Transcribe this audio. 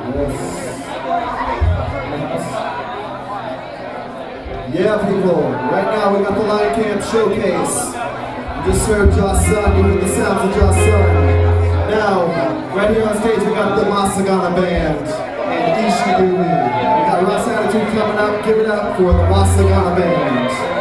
Yeah, people, right now we got the Lion Camp Showcase. We just served Josh Sun, you heard the sounds of Josh Sun. Now, right here on stage we got the Masagana Band and Ishidori. We got Ross Attitude coming up, give it up for the Masagana Band.